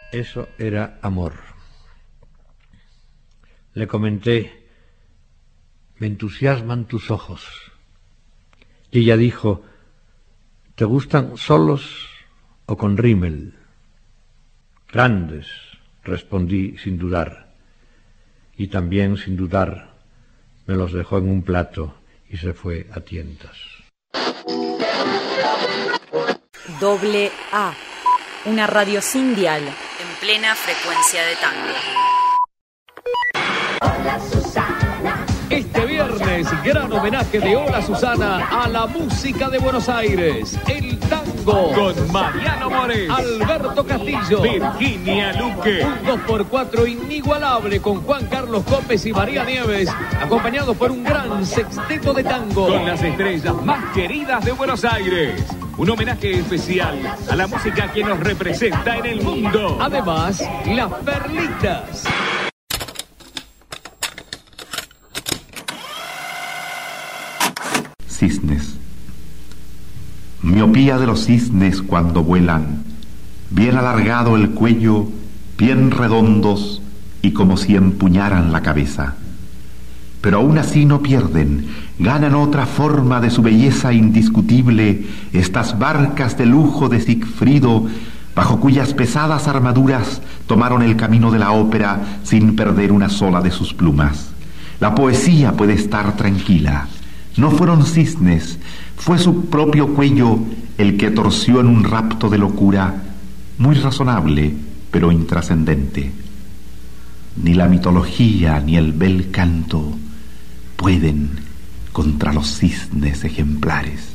Eso era amor. Le comenté: me entusiasman tus ojos. Y ella dijo: ¿te gustan solos o con rímel? Grandes, respondí sin dudar. Y también sin dudar me los dejó en un plato y se fue a tientas. Doble A, una radio sin dial, en plena frecuencia de tango. Hola Susana. Este viernes, gran homenaje de Hola Susana a la música de Buenos Aires, el tango, con Mariano Mores, Alberto Castillo, Virginia Luque, un 2x4 inigualable con Juan Carlos Copes y María Nieves, acompañados por un gran sexteto de tango, con las estrellas más queridas de Buenos Aires. Un homenaje especial a la música que nos representa en el mundo. Además, las perlitas. Cisnes. Miopía de los cisnes cuando vuelan, bien alargado el cuello, bien redondos y como si empuñaran la cabeza. Pero aún así no pierden, ganan otra forma de su belleza indiscutible estas barcas de lujo de Sigfrido, bajo cuyas pesadas armaduras tomaron el camino de la ópera sin perder una sola de sus plumas. La poesía puede estar tranquila. No fueron cisnes, fue su propio cuello el que torció en un rapto de locura, muy razonable, pero intrascendente. Ni la mitología ni el bel canto pueden contra los cisnes ejemplares.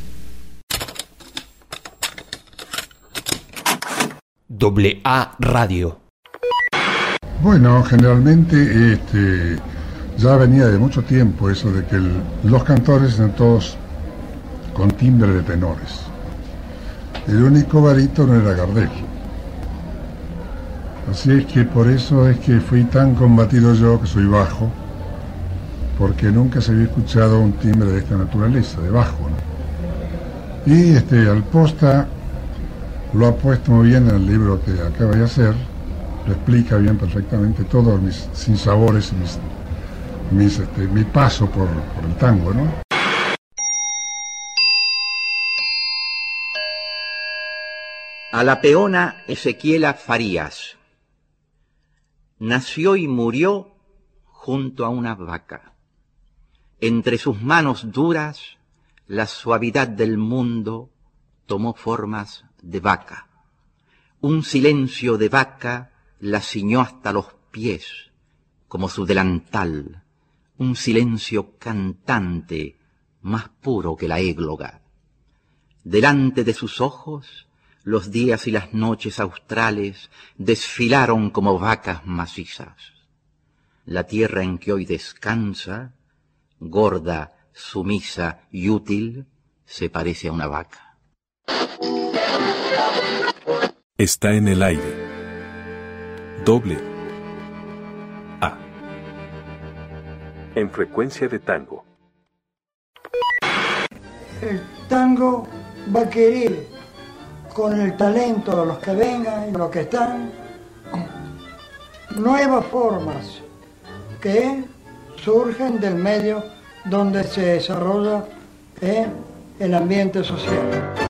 Doble A Radio. Bueno, generalmente ya venía de mucho tiempo eso de que los cantores eran todos con timbre de tenores. El único barítono era Gardel. Así es que por eso es que fui tan combatido yo, que soy bajo, porque nunca se había escuchado un timbre de esta naturaleza, de bajo, ¿no? Y Alposta lo ha puesto muy bien en el libro que acaba de hacer, lo explica bien perfectamente todos mis sinsabores y mi paso por el tango, ¿no? A la peona Ezequiela Farías. Nació y murió junto a una vaca. Entre sus manos duras, la suavidad del mundo tomó formas de vaca. Un silencio de vaca la ciñó hasta los pies, como su delantal. Un silencio cantante, más puro que la égloga. Delante de sus ojos, los días y las noches australes desfilaron como vacas macizas. La tierra en que hoy descansa, gorda, sumisa y útil, se parece a una vaca. Está en el aire. Doble A. En frecuencia de tango. El tango va a querer, con el talento de los que vengan y los que están, nuevas formas que surgen del medio donde se desarrolla el ambiente social.